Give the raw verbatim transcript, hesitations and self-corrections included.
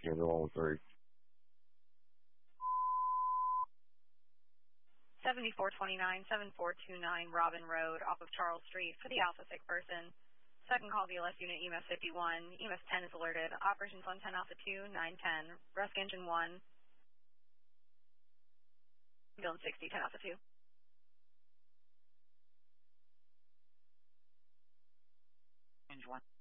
Gabriel one one three. seventy-four twenty-nine, seventy-four twenty-nine Robin Road off of Charles Street for the Alpha Sick person. Second call B L S unit E M S fifty-one. E M S ten is alerted. Operations one ten Alpha two, nine ten. Rescue engine one. Ambulance sixty, ten Alpha two. Engine one.